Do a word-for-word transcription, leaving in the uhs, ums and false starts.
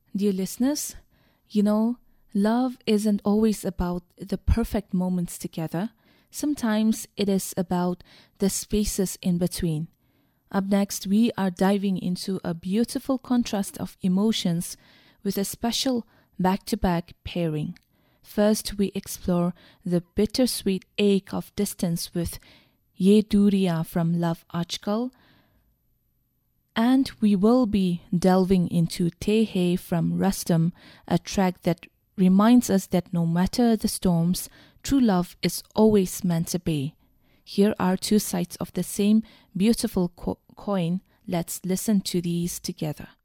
Dear listeners, you know, love isn't always about the perfect moments together. Sometimes it is about the spaces in between. Up next, we are diving into a beautiful contrast of emotions with a special back-to-back pairing. First, we explore the bittersweet ache of distance with Ye Duriya from Love Aajkal, and we will be delving into Te Hai from Rustam, a track that reminds us that no matter the storms, true love is always meant to be. Here are two sides of the same beautiful co- coin. Let's listen to these together.